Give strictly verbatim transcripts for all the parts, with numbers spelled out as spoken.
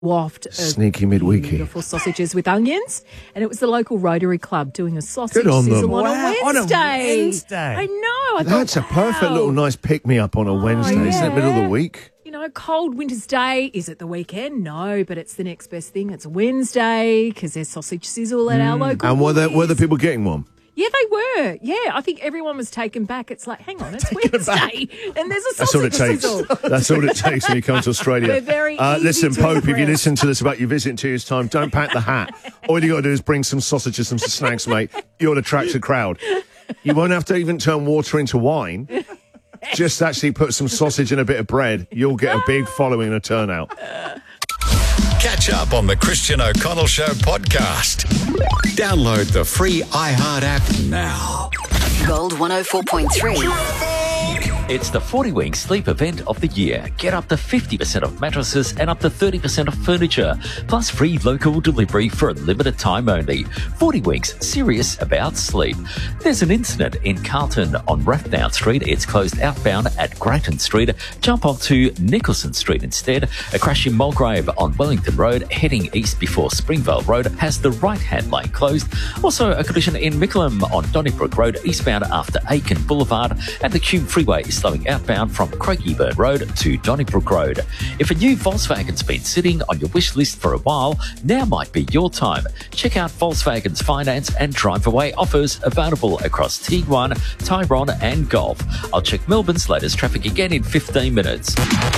waft of Sneaky midweeky. beautiful sausages with onions, and it was the local Rotary Club doing a sausage Good on them. sizzle on, Wow, a on a Wednesday. Wednesday. I know. I That's thought, a perfect wow. little nice pick-me-up on a Wednesday, isn't it? Middle of the yeah. week. You know, cold winter's day. Is it the weekend? No, but it's the next best thing. It's Wednesday because there's sausage sizzle at our local. And were the, Woolies. were the people getting one? Yeah, they were. Yeah, I think everyone was taken back. It's like, hang on, it's Wednesday, and there's a That's all it sausage takes. sizzle. That's all it takes when you come to Australia. We're very uh, easy listen, to Pope, if you impress. listen to this about your visit in two years' time, don't pack the hat. All you got to do is bring some sausages and some snacks, mate. You'll attract a crowd. You won't have to even turn water into wine. Just actually put some sausage and a bit of bread. You'll get a big following and a turnout. Catch up on the Christian O'Connell Show podcast. Download the free iHeart app now. Gold one oh four point three. It's the forty-week sleep event of the year. Get up to fifty percent off mattresses and up to thirty percent off furniture, plus free local delivery for a limited time only. forty weeks serious about sleep. There's an incident in Carlton on Rathdown Street. It's closed outbound at Grattan Street. Jump onto Nicholson Street instead. A crash in Mulgrave on Wellington Road, heading east before Springvale Road, has the right-hand lane closed. Also, a collision in Mickleham on Donnybrook Road, eastbound after Aiken Boulevard, and the Cume Freeway is slowing outbound from Craigieburn Road to Donnybrook Road. If a new Volkswagen's been sitting on your wish list for a while, now might be your time. Check out Volkswagen's finance and drive-away offers available across Tiguan, Tyrone and Golf. I'll check Melbourne's latest traffic again in fifteen minutes.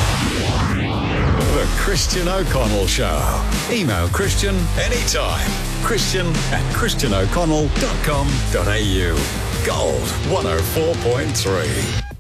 The Christian O'Connell Show. Email Christian anytime. Christian at christian o'connell dot com dot a u. Gold one oh four point three.